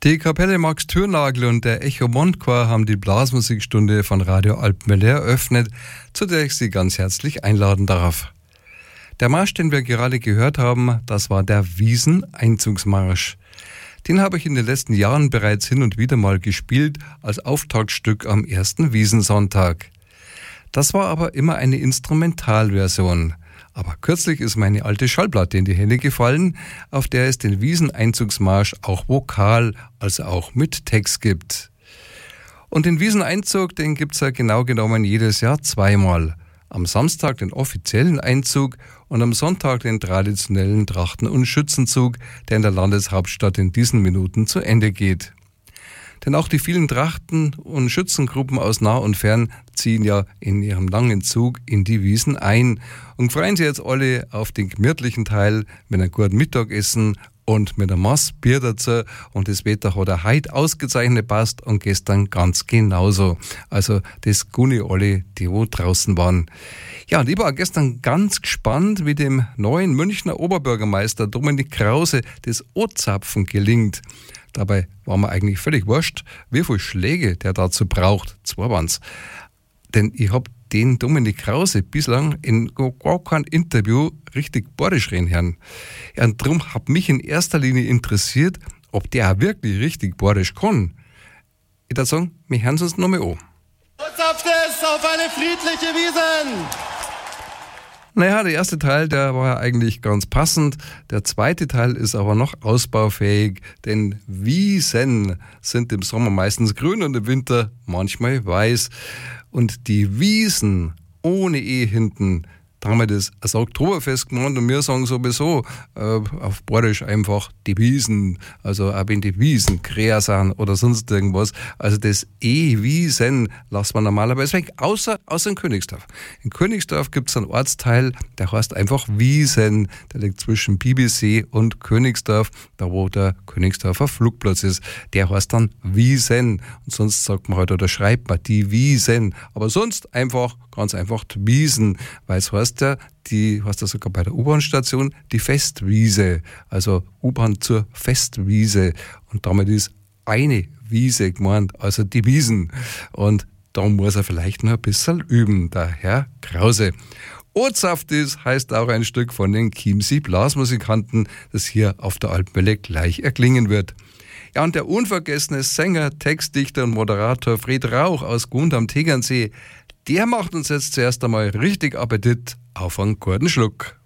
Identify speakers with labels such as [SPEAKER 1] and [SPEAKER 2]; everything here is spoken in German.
[SPEAKER 1] Die Kapelle Max Thürnagel und der Echo Mondchor haben die Blasmusikstunde von Radio Alpmelle eröffnet, zu der ich Sie ganz herzlich einladen darf. Der Marsch, den wir gerade gehört haben, das war der Wiesen-Einzugsmarsch. Den habe ich in den letzten Jahren bereits hin und wieder mal gespielt als Auftaktstück am ersten Wiesensonntag. Das war aber immer eine Instrumentalversion. Aber kürzlich ist meine alte Schallplatte in die Hände gefallen, auf der es den Wieseneinzugsmarsch auch vokal, also auch mit Text gibt. Und den Wieseneinzug, den gibt's ja genau genommen jedes Jahr zweimal. Am Samstag den offiziellen Einzug und am Sonntag den traditionellen Trachten- und Schützenzug, der in der Landeshauptstadt in diesen Minuten zu Ende geht. Denn auch die vielen Trachten- und Schützengruppen aus nah und fern ziehen ja in ihrem langen Zug in die Wiesen ein und freuen sich jetzt alle auf den gemütlichen Teil mit einem guten Mittagessen und mit einem Maß Bier dazu. Und das Wetter hat er heute ausgezeichnet passt und gestern ganz genauso. Also das gunne alle, die wo draußen waren. Ja, und ich war gestern ganz gespannt, wie dem neuen Münchner Oberbürgermeister Dominik Krause das O-Zapfen gelingt. Dabei war mir eigentlich völlig wurscht, wie viele Schläge der dazu braucht. 2 waren's. Denn ich hab den Dominik Krause bislang in gar kein Interview richtig borisch reden hören. Ja, und darum hat mich in erster Linie interessiert, ob der auch wirklich richtig borisch kann. Ich würde sagen, wir hören uns noch mal an.
[SPEAKER 2] Zapft es auf eine friedliche Wiesen!
[SPEAKER 1] Naja, der erste Teil, der war eigentlich ganz passend. Der zweite Teil ist aber noch ausbaufähig, denn Wiesen sind im Sommer meistens grün und im Winter manchmal weiß. Und die Wiesen ohne E hinten, da haben wir das als Oktoberfest genannt und wir sagen sowieso auf Borisch einfach die Wiesen, also auch wenn die Wiesen quer sind oder sonst irgendwas. Also das E-Wiesen lassen wir normalerweise weg, außer in Königsdorf. In Königsdorf gibt es einen Ortsteil, der heißt einfach Wiesen. Der liegt zwischen Bibelsee und Königsdorf, da wo der Königsdorfer Flugplatz ist. Der heißt dann Wiesen. Und sonst sagt man halt oder schreibt man die Wiesen. Aber sonst einfach, ganz einfach die Wiesen, weil es heißt ja, die heißt ja sogar bei der U-Bahn-Station die Festwiese, also U-Bahn zur Festwiese und damit ist eine Wiese gemeint, also die Wiesen und da muss er vielleicht noch ein bisschen üben, der Herr Krause. O-Zapftis heißt auch ein Stück von den Chiemsee Blasmusikanten, das hier auf der Alpmelle gleich erklingen wird. Ja, und der unvergessene Sänger, Textdichter und Moderator Fred Rauch aus Gund am Tegernsee, der macht uns jetzt zuerst einmal richtig Appetit auf einen guten Schluck.